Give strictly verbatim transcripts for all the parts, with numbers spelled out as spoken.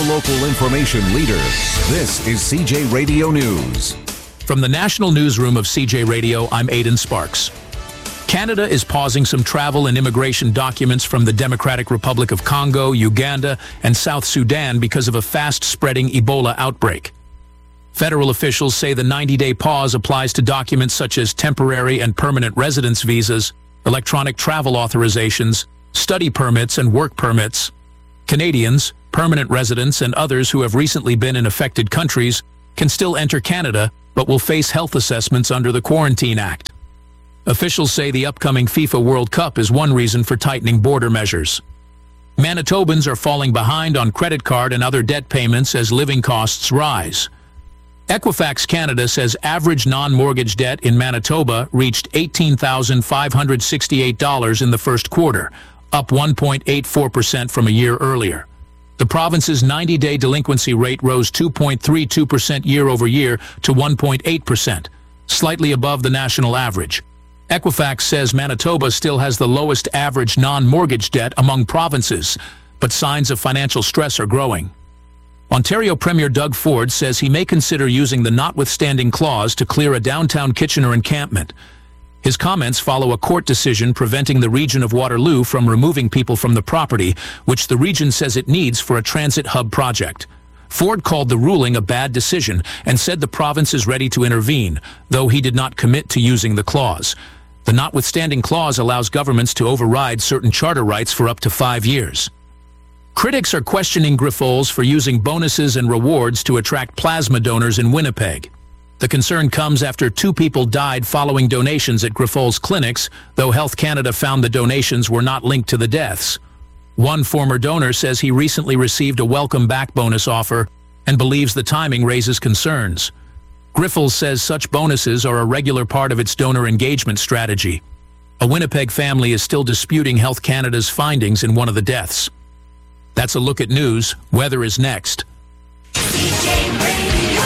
hyper-local information leader. This is C J Radio News. From the National Newsroom of C J Radio, I'm Aidan Sparks. Canada is pausing some travel and immigration documents from the Democratic Republic of Congo, Uganda, and South Sudan because of a fast-spreading Ebola outbreak. Federal officials say the ninety-day pause applies to documents such as temporary and permanent residence visas, electronic travel authorizations, study permits, and work permits. Canadians, permanent residents, and others who have recently been in affected countries can still enter Canada, but will face health assessments under the Quarantine Act. Officials say the upcoming FIFA World Cup is one reason for tightening border measures. Manitobans are falling behind on credit card and other debt payments as living costs rise. Equifax Canada says average non-mortgage debt in Manitoba reached eighteen thousand five hundred sixty-eight dollars in the first quarter, up one point eight four percent from a year earlier. The province's ninety-day delinquency rate rose two point three two percent year over year to one point eight percent, slightly above the national average. Equifax says Manitoba still has the lowest average non-mortgage debt among provinces, but signs of financial stress are growing. Ontario Premier Doug Ford says he may consider using the notwithstanding clause to clear a downtown Kitchener encampment. His comments follow a court decision preventing the region of Waterloo from removing people from the property, which the region says it needs for a transit hub project. Ford called the ruling a bad decision and said the province is ready to intervene, though he did not commit to using the clause. The notwithstanding clause allows governments to override certain charter rights for up to five years. Critics are questioning Grifols for using bonuses and rewards to attract plasma donors in Winnipeg. The concern comes after two people died following donations at Grifols clinics, though Health Canada found the donations were not linked to the deaths. One former donor says he recently received a welcome back bonus offer and believes the timing raises concerns. Grifols says such bonuses are a regular part of its donor engagement strategy. A Winnipeg family is still disputing Health Canada's findings in one of the deaths. That's a look at news. Weather is next. C J Radio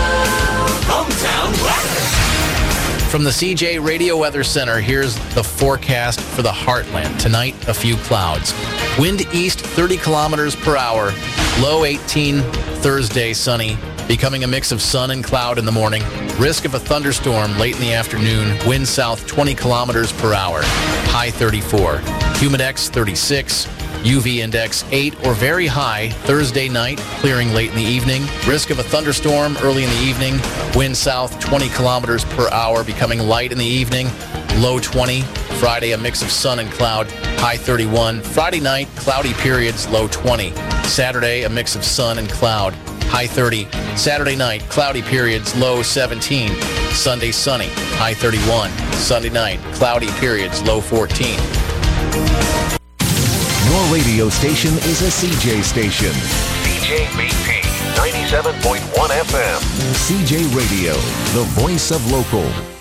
Hometown Weather. From the C J Radio Weather Center, here's the forecast for the Heartland. Tonight, a few clouds. Wind east thirty kilometers per hour. Low eighteen. Thursday, sunny. Becoming a mix of sun and cloud in the morning. Risk of a thunderstorm late in the afternoon. Wind south twenty kilometers per hour. High thirty-four. Humidex thirty-six. U V index eight or very high. Thursday night, clearing late in the evening. Risk of a thunderstorm early in the evening. Wind south twenty kilometers per hour, becoming light in the evening. Low twenty. Friday, a mix of sun and cloud. High thirty-one. Friday night, cloudy periods. Low twenty. Saturday, a mix of sun and cloud. High thirty. Saturday night, cloudy periods. Low seventeen. Sunday, sunny. High thirty-one. Sunday night, cloudy periods. Low fourteen. Your radio station is a C J station. C J B P ninety-seven point one F M. C J Radio, the voice of local.